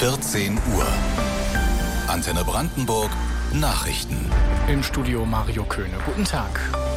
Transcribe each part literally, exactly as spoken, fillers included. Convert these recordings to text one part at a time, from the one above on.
vierzehn Uhr. Antenne Brandenburg Nachrichten. Im Studio Mario Köhne. Guten Tag.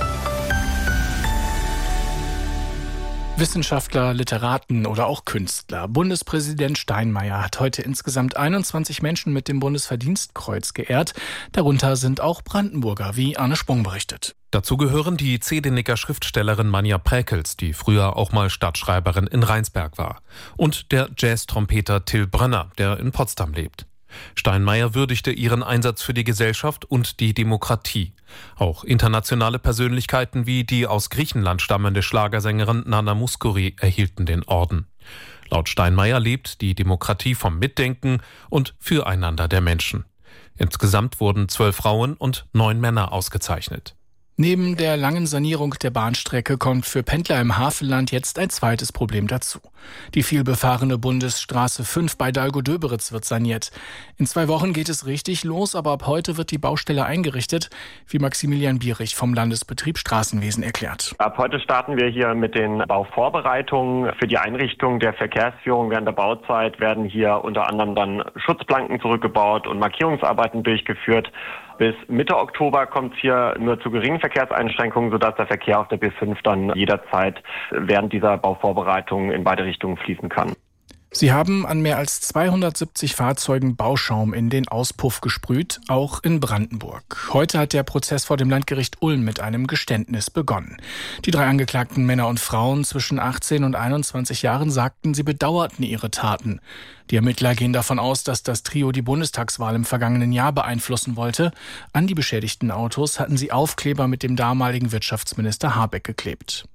Wissenschaftler, Literaten oder auch Künstler. Bundespräsident Steinmeier hat heute insgesamt einundzwanzig Menschen mit dem Bundesverdienstkreuz geehrt. Darunter sind auch Brandenburger, wie Arne Sprung berichtet. Dazu gehören die Zedenicker Schriftstellerin Manja Präkels, die früher auch mal Stadtschreiberin in Rheinsberg war. Und der Jazz-Trompeter Till Brönner, der in Potsdam lebt. Steinmeier würdigte ihren Einsatz für die Gesellschaft und die Demokratie. Auch internationale Persönlichkeiten wie die aus Griechenland stammende Schlagersängerin Nana Mouskouri erhielten den Orden. Laut Steinmeier lebt die Demokratie vom Mitdenken und Füreinander der Menschen. Insgesamt wurden zwölf Frauen und neun Männer ausgezeichnet. Neben der langen Sanierung der Bahnstrecke kommt für Pendler im Havelland jetzt ein zweites Problem dazu. Die vielbefahrene Bundesstraße fünf bei Dahlgow-Döberitz wird saniert. In zwei Wochen geht es richtig los, aber ab heute wird die Baustelle eingerichtet, wie Maximilian Bierich vom Landesbetrieb Straßenwesen erklärt. Ab heute starten wir hier mit den Bauvorbereitungen. Für die Einrichtung der Verkehrsführung während der Bauzeit werden hier unter anderem dann Schutzplanken zurückgebaut und Markierungsarbeiten durchgeführt. Bis Mitte Oktober kommt es hier nur zu geringen Verkehrseinschränkungen, sodass der Verkehr auf der B fünf dann jederzeit während dieser Bauvorbereitungen in beide Richtungen fließen kann. Sie haben an mehr als zweihundertsiebzig Fahrzeugen Bauschaum in den Auspuff gesprüht, auch in Brandenburg. Heute hat der Prozess vor dem Landgericht Ulm mit einem Geständnis begonnen. Die drei angeklagten Männer und Frauen zwischen achtzehn und einundzwanzig Jahren sagten, sie bedauerten ihre Taten. Die Ermittler gehen davon aus, dass das Trio die Bundestagswahl im vergangenen Jahr beeinflussen wollte. An die beschädigten Autos hatten sie Aufkleber mit dem damaligen Wirtschaftsminister Habeck geklebt.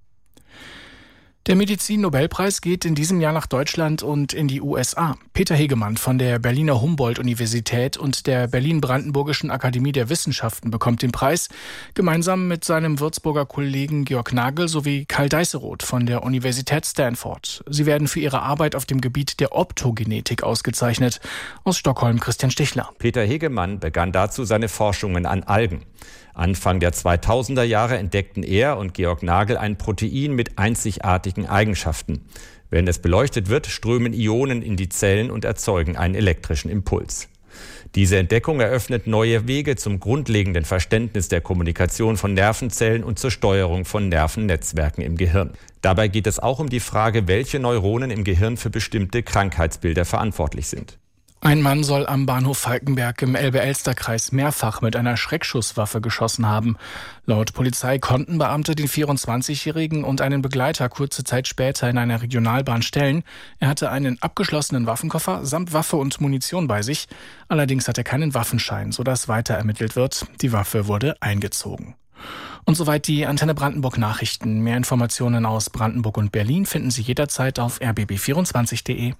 Der Medizin-Nobelpreis geht in diesem Jahr nach Deutschland und in die U S A. Peter Hegemann von der Berliner Humboldt-Universität und der Berlin-Brandenburgischen Akademie der Wissenschaften bekommt den Preis, gemeinsam mit seinem Würzburger Kollegen Georg Nagel sowie Karl Deisseroth von der Universität Stanford. Sie werden für ihre Arbeit auf dem Gebiet der Optogenetik ausgezeichnet. Aus Stockholm Christian Stichler. Peter Hegemann begann dazu seine Forschungen an Algen. Anfang der zweitausender Jahre entdeckten er und Georg Nagel ein Protein mit einzigartigen Eigenschaften. Wenn es beleuchtet wird, strömen Ionen in die Zellen und erzeugen einen elektrischen Impuls. Diese Entdeckung eröffnet neue Wege zum grundlegenden Verständnis der Kommunikation von Nervenzellen und zur Steuerung von Nervennetzwerken im Gehirn. Dabei geht es auch um die Frage, welche Neuronen im Gehirn für bestimmte Krankheitsbilder verantwortlich sind. Ein Mann soll am Bahnhof Falkenberg im Elbe-Elster-Kreis mehrfach mit einer Schreckschusswaffe geschossen haben. Laut Polizei konnten Beamte den vierundzwanzigjährigen und einen Begleiter kurze Zeit später in einer Regionalbahn stellen. Er hatte einen abgeschlossenen Waffenkoffer samt Waffe und Munition bei sich. Allerdings hat er keinen Waffenschein, sodass weiter ermittelt wird. Die Waffe wurde eingezogen. Und soweit die Antenne Brandenburg Nachrichten. Mehr Informationen aus Brandenburg und Berlin finden Sie jederzeit auf r b b vierundzwanzig punkt de.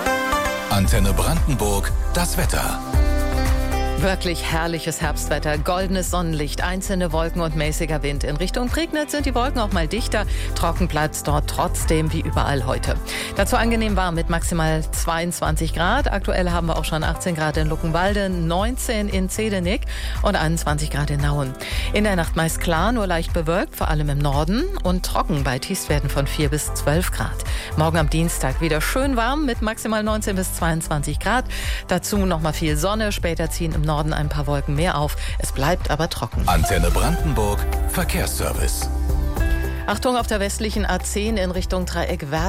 Antenne Brandenburg, das Wetter. Wirklich herrliches Herbstwetter, goldenes Sonnenlicht, einzelne Wolken und mäßiger Wind. In Richtung Prignitz sind die Wolken auch mal dichter. Trocken bleibt dort trotzdem wie überall heute. Dazu angenehm warm mit maximal zweiundzwanzig Grad. Aktuell haben wir auch schon achtzehn Grad in Luckenwalde, neunzehn in Zedenick und einundzwanzig Grad in Nauen. In der Nacht meist klar, nur leicht bewölkt, vor allem im Norden. Und trocken bei Tiefstwerten von vier bis zwölf Grad. Morgen am Dienstag wieder schön warm mit maximal neunzehn bis zweiundzwanzig Grad. Dazu noch mal viel Sonne, später ziehen im Norden ein paar Wolken mehr auf. Es bleibt aber trocken. Antenne Brandenburg Verkehrsservice. Achtung auf der westlichen A zehn in Richtung Dreieck Werder.